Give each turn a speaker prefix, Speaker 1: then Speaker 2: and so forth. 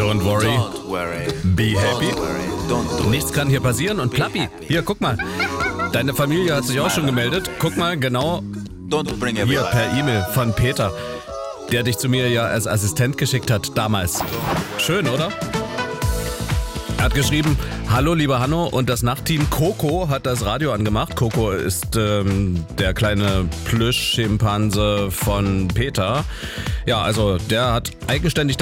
Speaker 1: Don't worry.
Speaker 2: Don't worry.
Speaker 1: Be happy.
Speaker 2: Don't worry. Don't do
Speaker 1: Nichts kann hier passieren und Plappi, hier, guck mal. Deine Familie hat sich auch schon gemeldet. Guck mal, genau
Speaker 2: it. Don't bring
Speaker 1: hier
Speaker 2: everyone.
Speaker 1: per E-Mail von Peter, der dich zu mir ja als Assistent geschickt hat damals. Schön, oder? Er hat geschrieben, hallo lieber Hanno, und das Nachtteam Coco hat das Radio angemacht. Coco ist der kleine Plüsch-Schimpanse von Peter. Ja, also der hat eigenständig